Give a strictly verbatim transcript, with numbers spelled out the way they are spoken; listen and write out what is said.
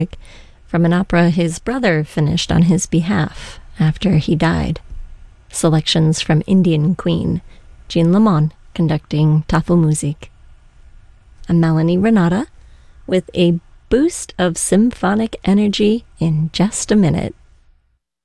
from an opera his brother finished on his behalf after he died. Selections from Indian Queen, Jean Lamont conducting Tafu Musik. A Melanie Renata with a boost of symphonic energy in just a minute.